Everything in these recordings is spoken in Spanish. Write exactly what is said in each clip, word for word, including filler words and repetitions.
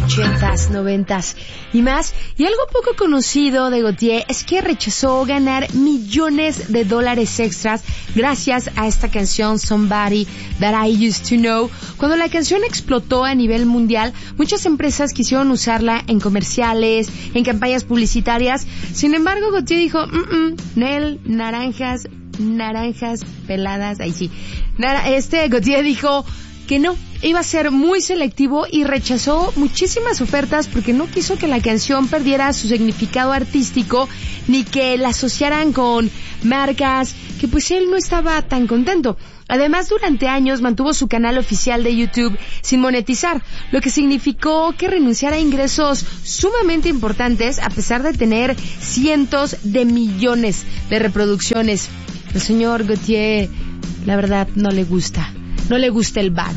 ochentas, noventas y más. Y algo poco conocido de Gotye es que rechazó ganar millones de dólares extras gracias a esta canción Somebody That I Used to Know. Cuando la canción explotó a nivel mundial, muchas empresas quisieron usarla en comerciales, en campañas publicitarias. Sin embargo, Gotye dijo, mm, mm, Nel, naranjas, naranjas peladas, ahí sí. Nara, este Gotye dijo que no, iba a ser muy selectivo y rechazó muchísimas ofertas porque no quiso que la canción perdiera su significado artístico ni que la asociaran con marcas que pues él no estaba tan contento. Además, durante años mantuvo su canal oficial de YouTube sin monetizar, lo que significó que renunciara a ingresos sumamente importantes a pesar de tener cientos de millones de reproducciones. El señor Gotye, la verdad, no le gusta. No le gusta el varo.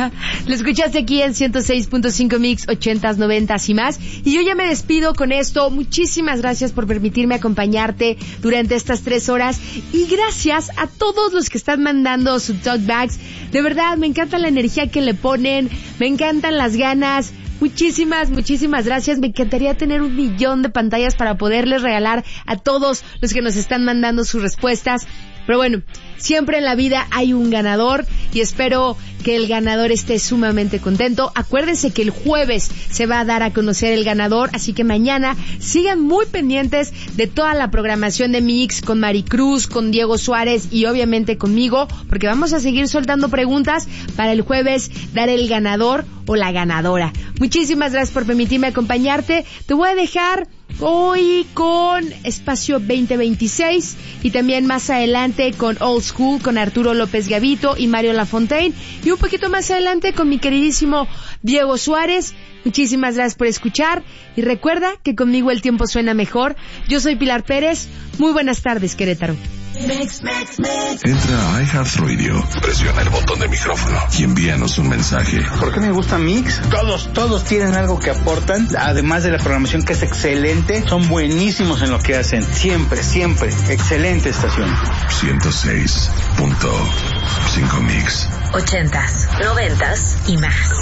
Lo escuchaste aquí en ciento seis punto cinco Mix, ochentas, noventas y más. Y yo ya me despido con esto. Muchísimas gracias por permitirme acompañarte durante estas tres horas. Y gracias a todos los que están mandando sus talkbacks. De verdad, me encanta la energía que le ponen. Me encantan las ganas. Muchísimas, muchísimas gracias. Me encantaría tener un millón de pantallas para poderles regalar a todos los que nos están mandando sus respuestas. Pero bueno, siempre en la vida hay un ganador y espero que el ganador esté sumamente contento. Acuérdense que el jueves se va a dar a conocer el ganador, así que mañana sigan muy pendientes de toda la programación de Mix con Maricruz, con Diego Suárez y obviamente conmigo, porque vamos a seguir soltando preguntas para el jueves dar el ganador o la ganadora. Muchísimas gracias por permitirme acompañarte. Te voy a dejar hoy con Espacio veinte veintiséis y también más adelante con Old School con Arturo López Gavito y Mario Lafontaine y un poquito más adelante con mi queridísimo Diego Suárez. Muchísimas gracias por escuchar y recuerda que conmigo el tiempo suena mejor. Yo soy Pilar Pérez. Muy buenas tardes, Querétaro. Mix, mix, mix. Entra a iHeartRadio, presiona el botón de micrófono y envíanos un mensaje. ¿Por qué me gusta Mix? Todos, todos tienen algo que aportan, además de la programación que es excelente, son buenísimos en lo que hacen. Siempre, siempre, excelente estación. ciento seis punto cinco Mix. Ochentas, noventas y más.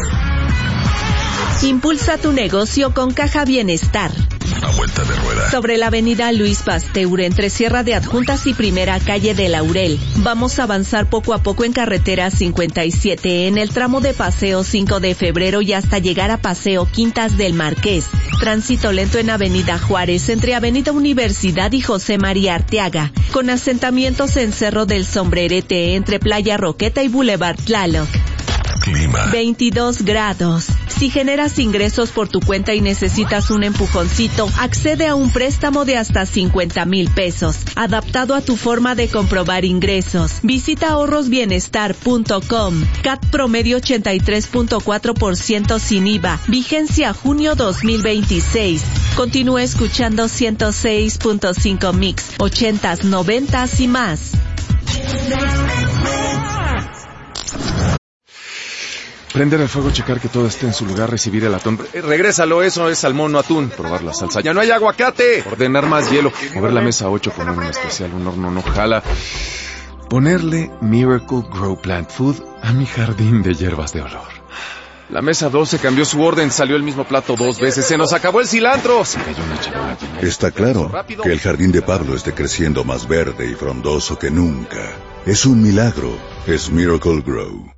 Impulsa tu negocio con Caja Bienestar. A vuelta de rueda. Sobre la avenida Luis Pasteur, entre Sierra de Adjuntas y Primera Calle de Laurel. Vamos a avanzar poco a poco en carretera cincuenta y siete, en el tramo de Paseo cinco de febrero y hasta llegar a Paseo Quintas del Marqués. Tránsito lento en Avenida Juárez, entre Avenida Universidad y José María Arteaga. Con asentamientos en Cerro del Sombrerete, entre Playa Roqueta y Boulevard Tlaloc. Clima. veintidós grados. Si generas ingresos por tu cuenta y necesitas un empujoncito, accede a un préstamo de hasta cincuenta mil pesos, adaptado a tu forma de comprobar ingresos. Visita ahorros bienestar punto com. C A T promedio ochenta y tres punto cuatro por ciento sin I V A. Vigencia junio dos mil veintiséis. Continúa escuchando ciento seis punto cinco Mix, ochentas, noventas y más. Prender el fuego, checar que todo esté en su lugar, recibir el atún. Eh, regrésalo, eso es salmón, no atún. Probar la salsa. ¡Ya no hay aguacate! Ordenar más hielo. Mover la mesa ocho, poner un especial, un horno no jala. Ponerle Miracle Grow Plant Food a mi jardín de hierbas de olor. La mesa doce cambió su orden, salió el mismo plato dos veces. ¡Se nos acabó el cilantro! Se cayó una charola llena. Está claro que el jardín de Pablo esté creciendo más verde y frondoso que nunca. Es un milagro. Es Miracle Grow.